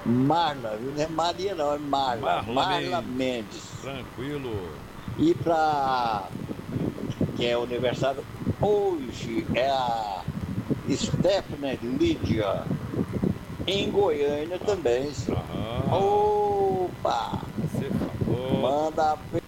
Marla, viu? Não é Maria não, é Marla. Marla Mendes. Mendes. Tranquilo. E para quem é aniversário hoje é a Stephanie Lídia, em Goiânia também. Aham. Opa! Você falou. Manda